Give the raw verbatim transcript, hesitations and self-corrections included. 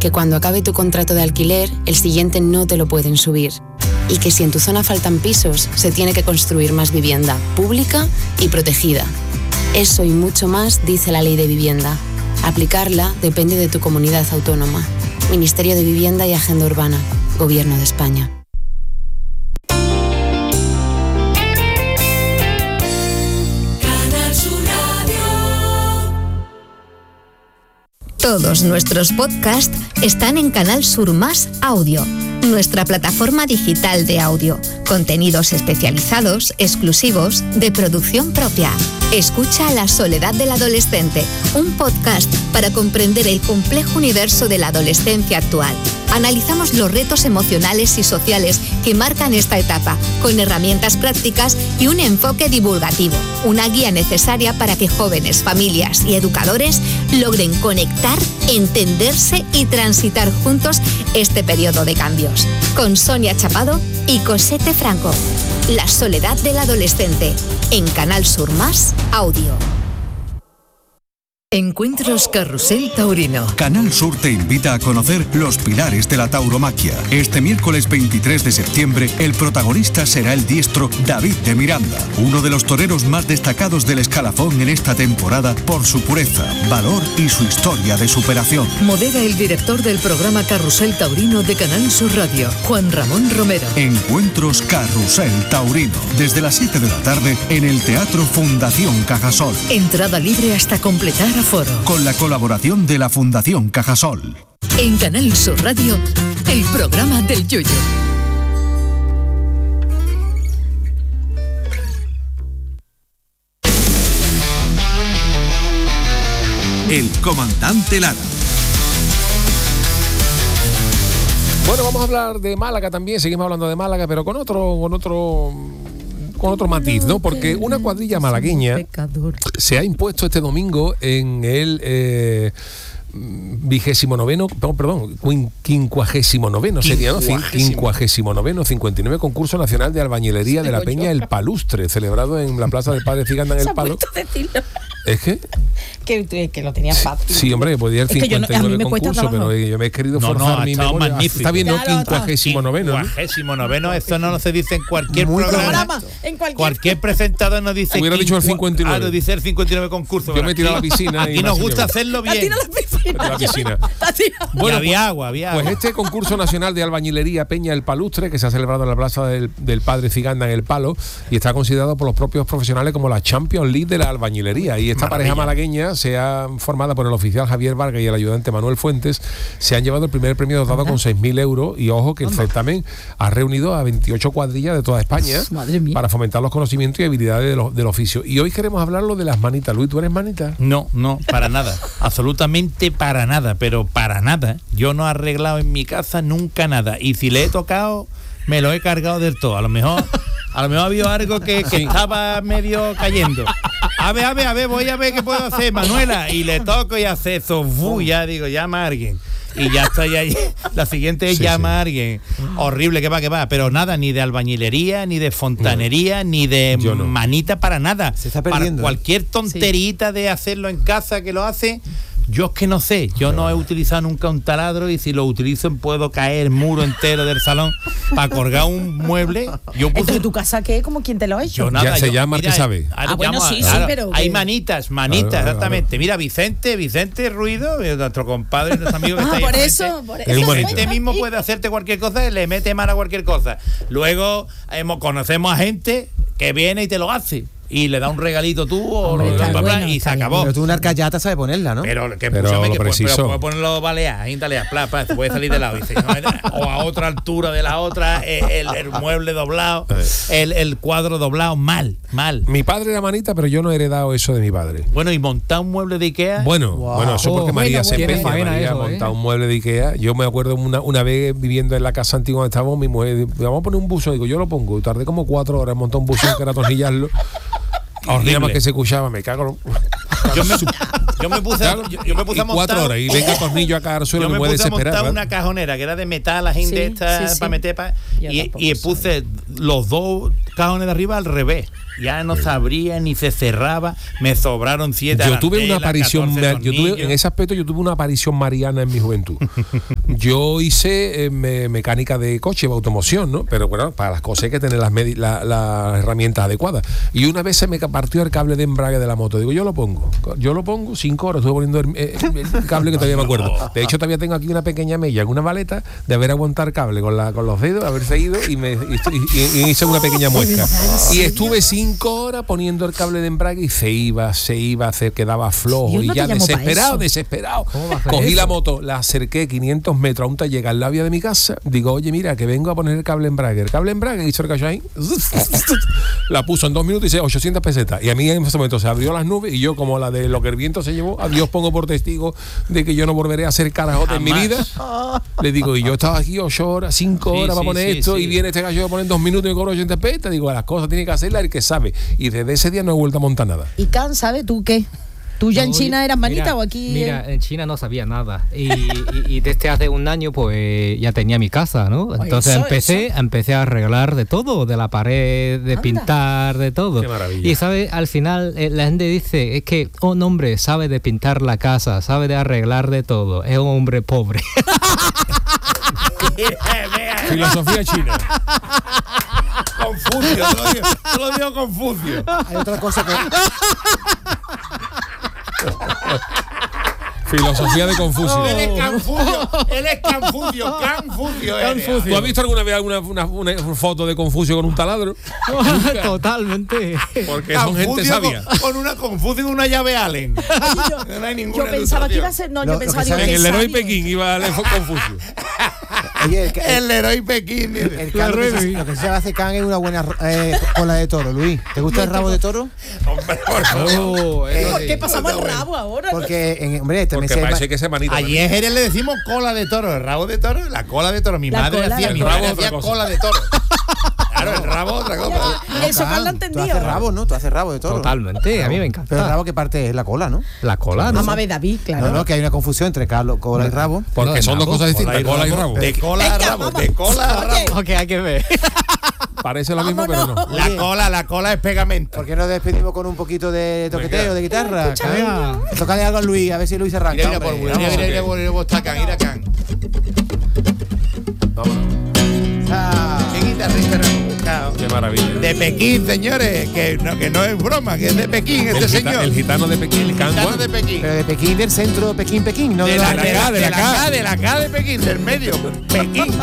que cuando acabe tu contrato de alquiler, el siguiente no te lo pueden subir. Y que si en tu zona faltan pisos, se tiene que construir más vivienda, pública y protegida. Eso y mucho más dice la Ley de Vivienda. Aplicarla depende de tu comunidad autónoma. Ministerio de Vivienda y Agenda Urbana. Gobierno de España. Todos nuestros podcasts están en Canal Sur Más Audio, nuestra plataforma digital de audio. Contenidos especializados, exclusivos, de producción propia. Escucha La soledad del adolescente, un podcast para comprender el complejo universo de la adolescencia actual. Analizamos los retos emocionales y sociales que marcan esta etapa, con herramientas prácticas y un enfoque divulgativo. Una guía necesaria para que jóvenes, familias y educadores logren conectar, entenderse y transitar juntos este periodo de cambios. Con Sonia Chapado y Cosette Franco. La soledad del adolescente, en Canal Sur Más Audio. Encuentros Carrusel Taurino. Canal Sur te invita a conocer los pilares de la tauromaquia. Este miércoles veintitrés de septiembre, el protagonista será el diestro David de Miranda, uno de los toreros más destacados del escalafón en esta temporada por su pureza, valor y su historia de superación. Modera el director del programa Carrusel Taurino de Canal Sur Radio, Juan Ramón Romero. Encuentros Carrusel Taurino, desde las siete de la tarde en el Teatro Fundación Cajasol. Entrada libre hasta completar aforo. Con la colaboración de la Fundación Cajasol. En Canal Sur Radio, el programa del Yoyo. El comandante Lara. Bueno, vamos a hablar de Málaga también, seguimos hablando de Málaga, pero con otro, con otro, con otro matiz, ¿no? Porque una cuadrilla malagueña se ha impuesto este domingo en el eh, vigésimo noveno, perdón, quincuagésimo noveno sería, ¿no? Quincuagésimo noveno, cincuenta y nueve concurso nacional de albañilería de la Peña El Palustre, celebrado en la plaza del Padre Ciganda en El Palo. ¿Es que? Que, que lo tenías fácil. Sí, hombre, podía ir cincuenta y nueve concursos, pero yo me he querido no, forzar no, mi memoria. Magnífico. Está bien, ¿no? Quincuagésimo noveno. Quincuagésimo noveno, esto no se dice en cualquier Muy programa. programa. En cualquier... cualquier presentador nos dice. Hubiera dicho el cincuenta y nueve. Claro, dice el cincuenta y nueve concursos. Yo me he tirado a la piscina. Aquí nos gusta hacerlo bien. A la piscina. Bueno, había agua, había agua. Pues este concurso nacional de albañilería Peña El Palustre, que se ha celebrado en la plaza del, del Padre Ciganda en El Palo, y está considerado por los propios profesionales como la Champions League de la albañilería. Y esta Maravilla. pareja malagueña se ha formada por el oficial Javier Vargas y el ayudante Manuel Fuentes. Se han llevado el primer premio dotado Ajá. con seis mil euros, y ojo que el certamen ha reunido a veintiocho cuadrillas de toda España para fomentar los conocimientos y habilidades de lo, del oficio. Y hoy queremos hablarlo de las manitas. Luis, ¿tú eres manita? No, no, para nada. Absolutamente para nada, pero para nada. Yo no he arreglado en mi casa nunca nada. Y si le he tocado, me lo he cargado del todo. A lo mejor, a lo mejor había algo que, que estaba medio cayendo. A ver, a ver, a ver, voy a ver qué puedo hacer, Manuela. Y le toco y hace eso. Uf, ya digo, llama a alguien. Y ya estoy ahí. La siguiente es sí, llama sí. a alguien. Horrible, que va, que va. Pero nada, ni de albañilería, ni de fontanería, no. ni de no. manita para nada. Se está perdiendo. Para cualquier tonterita sí. de hacerlo en casa que lo hace. Yo es que no sé, yo no he utilizado nunca un taladro, y si lo utilizo puedo caer el muro entero del salón para colgar un mueble. Yo puse... ¿Entonces tu casa qué? ¿Como quién te lo ha hecho? Yo nada, ya se yo, llama mira, que sabe. Ah, bueno, sí, claro, sí, pero... Hay que... manitas, manitas, claro, exactamente. Claro. Mira, Vicente, Vicente Ruido, nuestro compadre, nuestro amigo que ah, está ahí por frente, eso, por eso. Vicente mismo puede hacerte cualquier cosa y le mete mano a cualquier cosa. Luego hemos, conocemos a gente que viene y te lo hace. Y le da un regalito tú o Hombre, bla, bla, bueno, y se acabó. Pero tú una arcayata sabes ponerla, ¿no? Pero que pero púchame, lo que preciso. Pero puedes ponerlo balear, íntaleas, pla, pla, te puede salir de lado. Dice, no, o a otra altura de la otra, el, el mueble doblado, el, el cuadro doblado, mal, mal. Mi padre era manita, pero yo no he heredado eso de mi padre. Bueno, y montar un mueble de Ikea. Bueno, wow. bueno, eso porque oh, María bueno, se empeña, María eso, montar eh. un mueble de Ikea. Yo me acuerdo una, una vez viviendo en la casa antigua donde estábamos, mi mujer, vamos a poner un buzón, digo, yo lo pongo. Tardé como cuatro horas en montar un buzón que era atornillarlo. Horrible. Más que se escuchaba, me cago. Yo me, yo me puse, claro, yo, yo me puse a montar cuatro horas y venga tornillo acá al suelo, yo me, me puse a montar ¿verdad? Una cajonera que era de metal, la gente sí, esta sí, sí. para meter pa, y, y puse los dos cajones de arriba al revés. Ya no se abría ni se cerraba, me sobraron siete. Yo tuve una aparición, yo tuve, en ese aspecto yo tuve una aparición mariana en mi juventud. Yo hice eh, me, mecánica de coche, automoción, ¿no? Pero bueno, para las cosas hay que tener las, medi- la, las herramientas adecuadas. Y una vez se me partió el cable de embrague de la moto. Digo, yo lo pongo. Yo lo pongo, cinco horas estuve poniendo el, el, el cable que todavía me acuerdo. De hecho, todavía tengo aquí una pequeña mella en una maleta de haber aguantado el cable con, la, con los dedos, haberse ido y, me, y, y, y hice una pequeña muesca. Y estuve cinco horas poniendo el cable de embrague y se iba, se iba, se quedaba flojo. Y ya desesperado, desesperado. Cogí la moto, la acerqué quinientos metros a un taller al lado de mi casa. Digo, oye, mira, que vengo a poner el cable embrague. El cable embrague, hizo el cacho ahí. La puso en dos minutos y dice ochocientas pesetas. Y a mí en ese momento se abrió las nubes y yo, como la de lo que el viento se llevó, a Dios pongo por testigo de que yo no volveré a hacer carajote en mi vida. Le digo, y yo estaba aquí ocho horas, cinco horas sí, para poner sí, esto sí, y viene este gallo a poner dos minutos y me cobro ochenta pesetas. Digo, las cosas tiene que hacerlas el que sabe. Y desde ese día no he vuelto a montar nada. ¿Y Can, sabes tú qué? ¿Tú ya no, en China eras manita mira, o aquí? Mira, en China no sabía nada. Y, y, y desde hace un año pues ya tenía mi casa, ¿no? Entonces eso, empecé, eso. empecé a arreglar de todo, de la pared, de Anda. pintar, de todo. Qué maravilla. Y sabes, al final eh, la gente dice, es que un hombre sabe de pintar la casa, sabe de arreglar de todo. Es un hombre pobre. Filosofía china. Confucio, te lo digo, te lo digo Confucio. Hay otra cosa que... Filosofía de Confucio. Él es Confucio, él es Confucio, Confucio. Confucio. ¿Tú has visto alguna vez alguna una, una foto de Confucio con un taladro? Totalmente. Porque son gente sabia. Con, con una Confucio y una llave Allen. Oye, yo, no hay ninguna. Yo pensaba que iba a ser. No, lo, yo pensaba que en el Leroy Pekín iba a Confucio. Oye, el, el Leroy Pekín. El, el can, lo, que se, lo que se hace can es una buena eh, cola de toro, Luis. ¿Te gusta el rabo de toro? Hombre, por favor. Oh, eh, ¿Por qué pasamos el rabo ahora? Porque, en, hombre, este Porque parece que se manita. Allí en Jerez le decimos cola de toro, el rabo de toro, la cola de toro. Mi la madre hacía, mi madre hacía cola de toro. Claro, el rabo otra cosa. Y eso Carl lo entendido. Tú haces rabo, ¿no? Tú haces rabo de toro. Totalmente, a mí me encanta. Pero el rabo, ¿qué parte es? La cola, ¿no? La cola, ¿no? Mamá de David, claro. No, no, que hay una confusión entre Carlos, cola y rabo. Porque no, son dos cosas distintas, cola y rabo. De cola a rabo, de cola a rabo. Ok, hay que ver. Parece lo mismo, pero no. La Oye, cola, la cola es pegamento. ¿Por qué nos despedimos con un poquito de toqueteo, de guitarra? Tócale algo a Luis, a ver si Luis se arranca. Mira, por mira, mira, mira, mira, mira, can, mira, can. Vámonos. Qué guitarrista nos hemos buscado. Qué maravilla. De Pekín, señores, que no, que no es broma, que es de Pekín este el señor. Gita, el gitano de Pekín, el gitano de Pekín. Pero de Pekín, del centro Pekín, Pekín, no de, de la, la de, la, de, la, de, la, de la K de Pekín, del medio. Pekín.